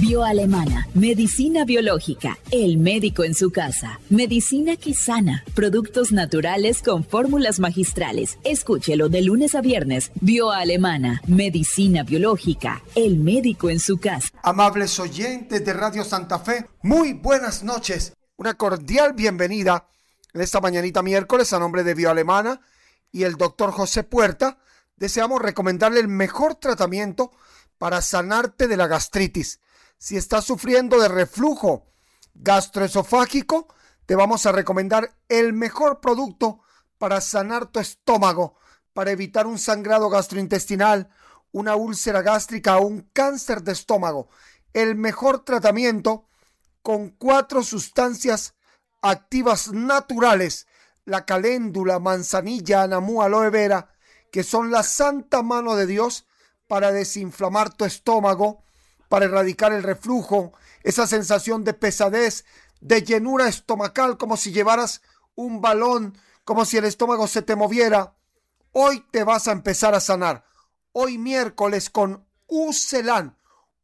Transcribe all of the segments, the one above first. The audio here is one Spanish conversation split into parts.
Bioalemana, medicina biológica, el médico en su casa, medicina que sana, productos naturales con fórmulas magistrales. Escúchelo de lunes a viernes. Bioalemana, medicina biológica, el médico en su casa. Amables oyentes de Radio Santa Fe, muy buenas noches. Una cordial bienvenida en esta mañanita miércoles a nombre de Bioalemana y el doctor José Puerta. Deseamos recomendarle el mejor tratamiento para sanarte de la gastritis. Si estás sufriendo de reflujo gastroesofágico, te vamos a recomendar el mejor producto para sanar tu estómago, para evitar un sangrado gastrointestinal, una úlcera gástrica o un cáncer de estómago. El mejor tratamiento con 4 sustancias activas naturales: la caléndula, manzanilla, anamú, aloe vera, que son la santa mano de Dios para desinflamar tu estómago, para erradicar el reflujo, esa sensación de pesadez, de llenura estomacal, como si llevaras un balón, como si el estómago se te moviera. Hoy te vas a empezar a sanar. Hoy miércoles con Ucelan,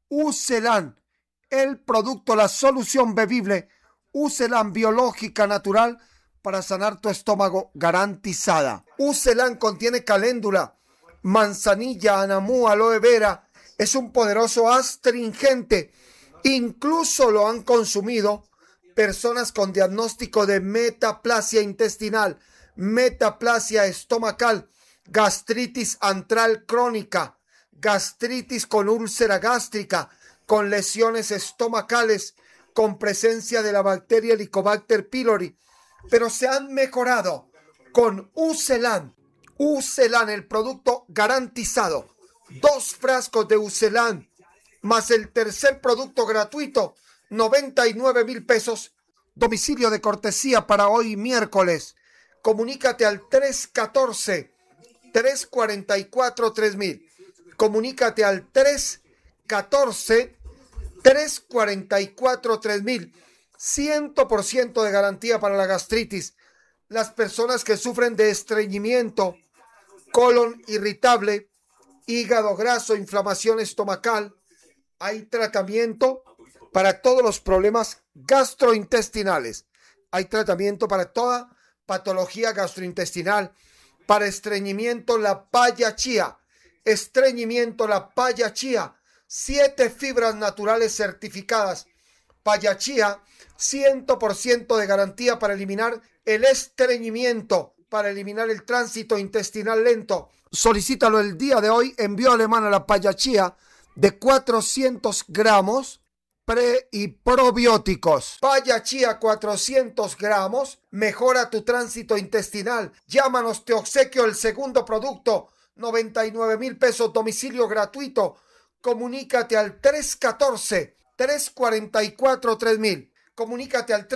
el producto, la solución bebible, Ucelan biológica natural para sanar tu estómago, garantizada. Ucelan contiene caléndula, manzanilla, anamú, aloe vera. Es un poderoso astringente. Incluso lo han consumido personas con diagnóstico de metaplasia intestinal, metaplasia estomacal, gastritis antral crónica, gastritis con úlcera gástrica, con lesiones estomacales, con presencia de la bacteria Helicobacter pylori, pero se han mejorado con Ucelan. Ucelan, el producto garantizado. 2 frascos de Ucelan más el tercer producto gratuito, 99,000 pesos. Domicilio de cortesía para hoy miércoles. Comunícate al 314-344-3000. Comunícate al 314-344-3000. 100% de garantía para la gastritis. Las personas que sufren de estreñimiento, colon irritable, hígado graso, inflamación estomacal, hay tratamiento para todos los problemas gastrointestinales. Hay tratamiento para toda patología gastrointestinal. Para estreñimiento, la paya chía. Estreñimiento, la paya chía. 7 fibras naturales certificadas. Paya chía, 100% de garantía para eliminar el estreñimiento, para eliminar el tránsito intestinal lento. Solicítalo el día de hoy. Envío alemán a la paya chía de 400 gramos, pre y probióticos. Paya chía 400 gramos, mejora tu tránsito intestinal. Llámanos, te obsequio el segundo producto, 99,000 pesos, domicilio gratuito. Comunícate al 314-344-3000. Comunícate al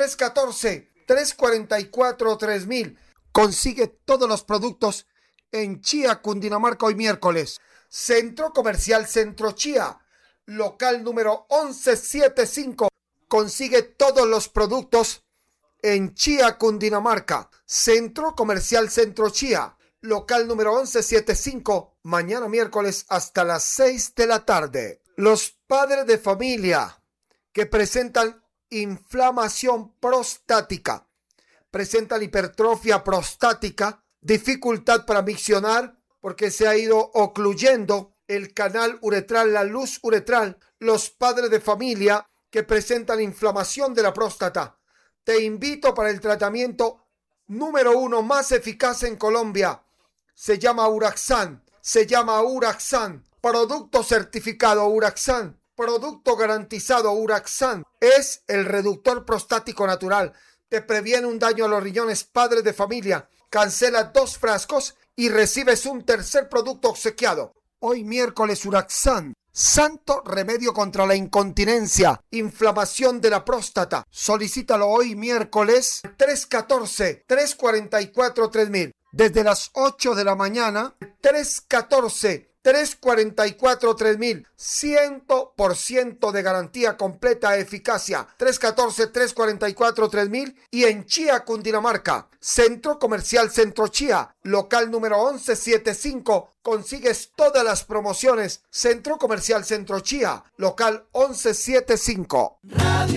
314-344-3000. Consigue todos los productos en Chía, Cundinamarca, hoy miércoles. Centro Comercial Centro Chía, local número 1175. Consigue todos los productos en Chía, Cundinamarca. Centro Comercial Centro Chía, local número 1175. Mañana miércoles hasta las 6 de la tarde. Los padres de familia que presentan inflamación prostática, presentan hipertrofia prostática, dificultad para miccionar porque se ha ido ocluyendo el canal uretral, la luz uretral. Los padres de familia que presentan inflamación de la próstata, te invito para el tratamiento número 1 más eficaz en Colombia. Se llama Uraxan, producto certificado Uraxan, producto garantizado Uraxan. Es el reductor prostático natural. Te previene un daño a los riñones. Padres de familia, cancela 2 frascos y recibes un tercer producto obsequiado. Hoy miércoles Uraxan, santo remedio contra la incontinencia, inflamación de la próstata. Solicítalo hoy miércoles 314-344-3000. Desde las 8 de la mañana, 314 314-3000, 100% de garantía, completa eficacia. 314-344-3000. Y en Chía, Cundinamarca, Centro Comercial Centro Chía, local número 1175. Consigues todas las promociones. Centro Comercial Centro Chía, local 1175.